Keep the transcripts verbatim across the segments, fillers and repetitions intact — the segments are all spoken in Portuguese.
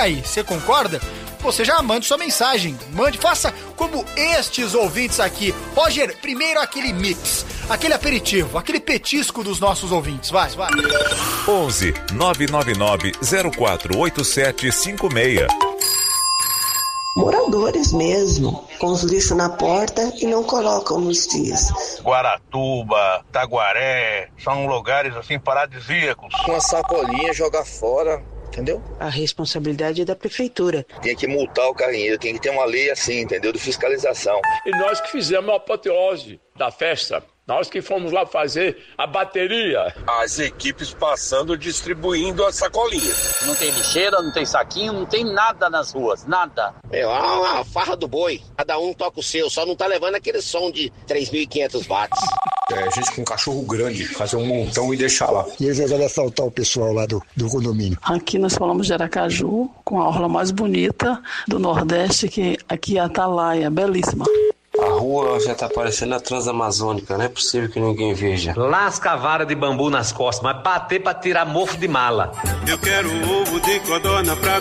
aí, você concorda? Você já mande sua mensagem, mande, faça como estes ouvintes aqui. Roger, primeiro aquele mix, aquele aperitivo, aquele petisco dos nossos ouvintes, vai, vai. onze nove nove nove zero quatro oito sete cinco seis. Moradores mesmo, com os lixos na porta e não colocam nos dias. Guaratuba, Taguaré, são lugares assim paradisíacos. Com a sacolinha jogar fora. Entendeu? A responsabilidade é da prefeitura. Tem que multar o carinheiro, tem que ter uma lei assim, entendeu? De fiscalização. E nós que fizemos a apoteose da festa, nós que fomos lá fazer a bateria. As equipes passando, distribuindo as sacolinhas. Não tem lixeira, não tem saquinho, não tem nada nas ruas, nada. É uma farra do boi, cada um toca o seu, só não tá levando aquele som de três mil e quinhentos watts. É, gente com um cachorro grande, fazer um montão e deixar lá. E eles vão assaltar o pessoal lá do, do condomínio. Aqui nós falamos de Aracaju, com a orla mais bonita do Nordeste, que aqui é a Atalaia, belíssima. A rua já tá parecendo a Transamazônica, não é possível que ninguém veja. Lasca a vara de bambu nas costas, mas bater pra tirar mofo de mala. Eu quero ovo de codorna pra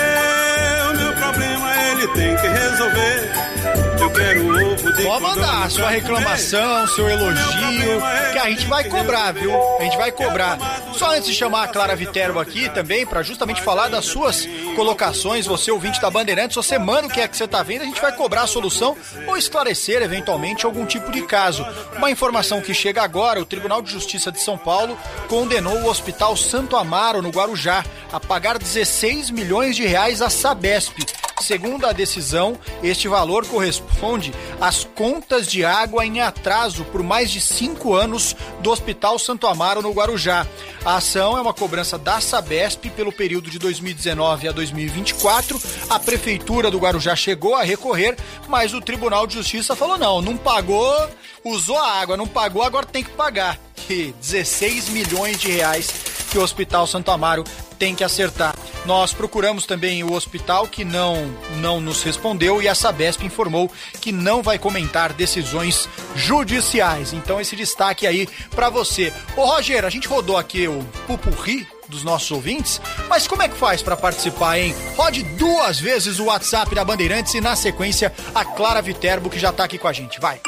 comer, o meu problema ele tem que resolver. Eu quero ovo de Pode mandar a sua reclamação, seu elogio, que a gente vai cobrar, viu? A gente vai cobrar. Só antes de chamar a Clara Viterbo aqui também, pra justamente falar das suas colocações, você ouvinte da Bandeirantes, você manda o que é que você tá vendo, a gente vai cobrar a solução ou esclarecer eventualmente algum tipo de caso. Uma informação que chega agora, o Tribunal de Justiça de São Paulo condenou o Hospital Santo Amaro, no Guarujá, a pagar dezesseis milhões de reais à Sabesp. Segundo a decisão, este valor corresponde às contas de água em atraso por mais de cinco anos do Hospital Santo Amaro, no Guarujá. A ação é uma cobrança da Sabesp pelo período de dois mil e dezenove a dois mil e vinte e quatro. A Prefeitura do Guarujá chegou a recorrer, mas o Tribunal de Justiça falou não, não pagou, usou a água, não pagou, agora tem que pagar. E dezesseis milhões de reais que o Hospital Santo Amaro tem que acertar. Nós procuramos também o hospital, que não, não nos respondeu, e a Sabesp informou que não vai comentar decisões judiciais. Então esse destaque aí pra você. Ô Roger, a gente rodou aqui o pupurri dos nossos ouvintes, mas como é que faz pra participar, hein? Rode duas vezes o WhatsApp da Bandeirantes e na sequência a Clara Viterbo, que já tá aqui com a gente. Vai.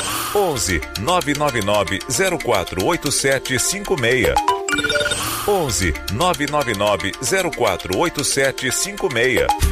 onze nove nove nove zero quatro oito sete cinco seis. onze nove nove nove zero quatro oito sete cinco seis.